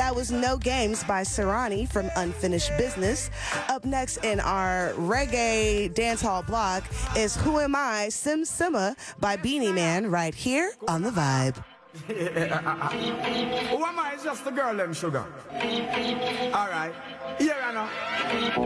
That was No Games by Serrani from Unfinished Business. Up next in our reggae dancehall block is Who Am I, Sim Simma by Beanie Man right here on The Vibe. Who am I? It's just the girl, them sugar. All right. Here I know.